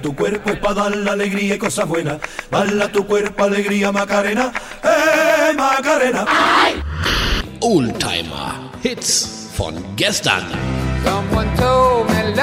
Tu cuerpo es para dar la alegría y cosas buenas. Bala tu cuerpo, alegría, Macarena. Macarena. Oldtimer Hits von gestern. Someone told me